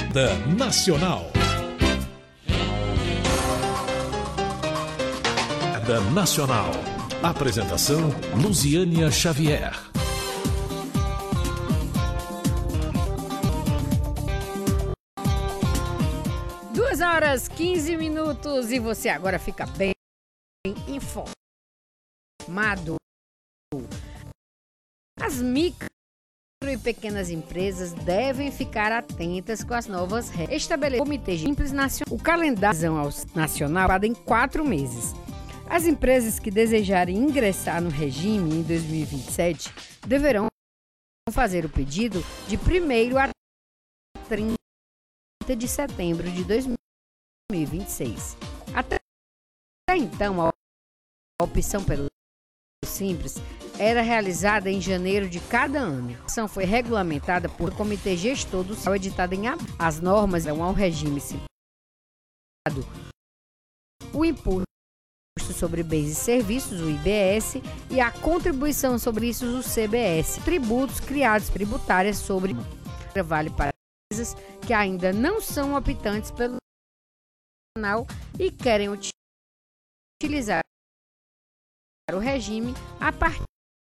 Agenda Nacional. Agenda Nacional. Apresentação: Luziânia Xavier. 2h15 e você agora fica bem informado. As micro e pequenas empresas devem ficar atentas com as novas regras. Estabelecer o Comitê Simples Nacional. O calendário nacional é em 4 meses. As empresas que desejarem ingressar no regime em 2027 deverão fazer o pedido de 1º a 30 de setembro de 2026. Até então, a opção pelo Simples era realizada em janeiro de cada ano. A ação foi regulamentada por Comitê Gestor do Sal, editada em abril. As normas dão ao regime simplificado o imposto sobre bens e serviços, o IBS, e a contribuição sobre isso, o CBS, tributos criados tributárias sobre vale para empresas que ainda não são optantes pelo canal e querem utilizar o regime a partir